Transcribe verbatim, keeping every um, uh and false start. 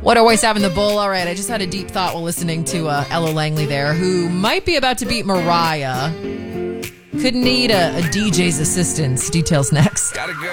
What always having the bull? All right, I just had a deep thought while listening to uh, Ella Langley there, who might be about to beat Mariah. Could need a, a D J's assistance. Details next. Gotta go.